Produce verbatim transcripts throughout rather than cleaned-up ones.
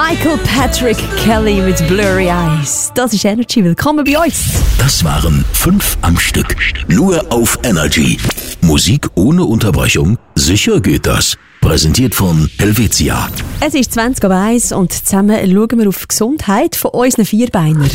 Michael Patrick Kelly mit Blurry Eyes. Das ist Energy. Willkommen bei uns. Das waren fünf am Stück. Nur auf Energy. Musik ohne Unterbrechung? Sicher geht das. Präsentiert von Helvetia. Es ist zwanzig Uhr eins und zusammen schauen wir auf die Gesundheit von unseren Vierbeinern.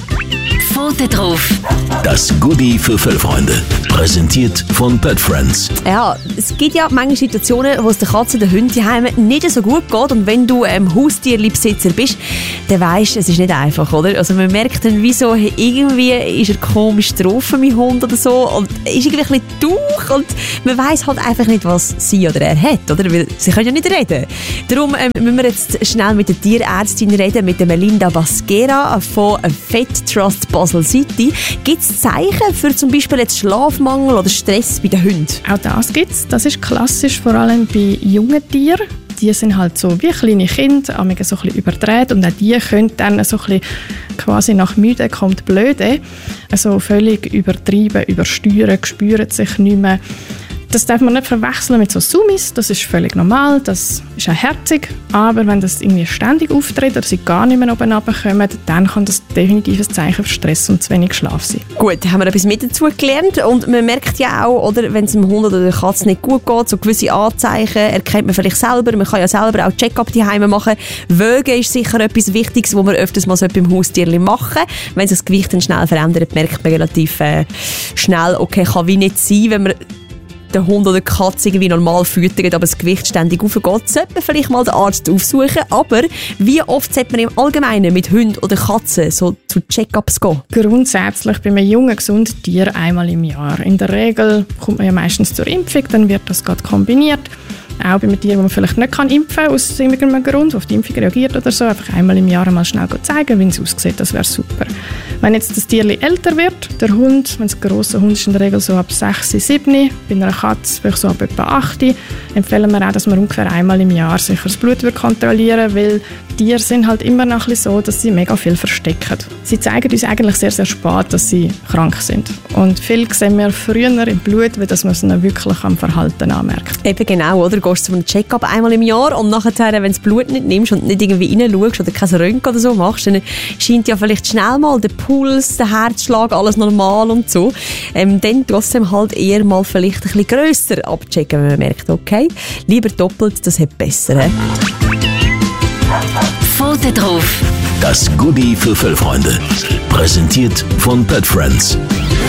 Pfote drauf. Das Goodie für Fellfreunde. Präsentiert von Pet Friends. Ja, es gibt ja manche Situationen, wo es den Katzen, den Hunden daheim nicht so gut geht. Und wenn du ähm, Haustierbesitzer bist, dann weisst du, es ist nicht einfach, oder? Also man merkt dann, wieso irgendwie ist er komisch drauf, mein Hund oder so. Und ist irgendwie ein bisschen durch und man weiss halt einfach nicht, was sie oder er hat, oder? Weil sie können ja nicht reden. Darum ähm, müssen wir jetzt schnell mit der Tierärztin reden, mit der Melinda Basquera von Vet Trust Basel City. Gibt es Zeichen für zum Beispiel jetzt Schlafmangel oder Stress bei den Hunden? Auch das gibt es. Das ist klassisch, vor allem bei jungen Tieren. Die sind halt so wie kleine Kinder, so ein bisschen überdreht und auch die können dann so ein bisschen quasi nach müde kommt blöde. Also völlig übertrieben, übersteuern, spüren sich nicht mehr. Das darf man nicht verwechseln mit so Summis, das ist völlig normal, das ist auch herzig, aber wenn das irgendwie ständig auftritt oder sie gar nicht mehr oben runterkommen, dann kann das definitiv ein Zeichen für Stress und zu wenig Schlaf sein. Gut, haben wir etwas mit dazu gelernt und man merkt ja auch, oder, wenn es dem Hund oder der Katze nicht gut geht, so gewisse Anzeichen erkennt man vielleicht selber, man kann ja selber auch Check-up daheim machen. Wögen ist sicher etwas Wichtiges, was man öfters mal beim Haustier machen sollte. Wenn sich das Gewicht dann schnell verändert, merkt man relativ äh, schnell, okay, kann wie nicht sein, wenn man den Hund oder die Katze irgendwie normal füttert, aber das Gewicht ständig aufgeht, sollte man vielleicht mal den Arzt aufsuchen. Aber wie oft sollte man im Allgemeinen mit Hunden oder Katzen so zu Check-ups gehen? Grundsätzlich bei einem jungen, gesunden Tier einmal im Jahr. In der Regel kommt man ja meistens zur Impfung, dann wird das gerade kombiniert. Auch bei einem Tier, das man vielleicht nicht kann impfen kann, aus irgendeinem Grund, auf die Impfung reagiert oder so, einfach einmal im Jahr mal schnell zeigen, wie es aussieht, das wäre super. Wenn jetzt das Tier älter wird, der Hund, wenn es ein grosser Hund ist, in der Regel so ab sechs, sieben, bei einer Katze vielleicht so ab etwa acht, empfehlen wir auch, dass man ungefähr einmal im Jahr sicher das Blut kontrollieren will, weil Tiere sind halt immer noch ein bisschen so, dass sie mega viel verstecken. Sie zeigen uns eigentlich sehr, sehr spät, dass sie krank sind. Und viel sehen wir früher im Blut, weil dass man es ihnen wirklich am Verhalten anmerkt. Eben genau, oder? Du gehst zu einem Check-up einmal im Jahr und nachher, wenn du das Blut nicht nimmst und nicht irgendwie reinschaust oder kein Röntgen oder so machst, dann scheint ja vielleicht schnell mal der Puls, der Herzschlag, alles normal und so. Ähm, dann trotzdem halt eher mal vielleicht ein bisschen grösser abchecken, wenn man merkt, okay, lieber doppelt, das hat besser. Pfote drauf. Das Goodie für Fellfreunde. Präsentiert von Pet Friends.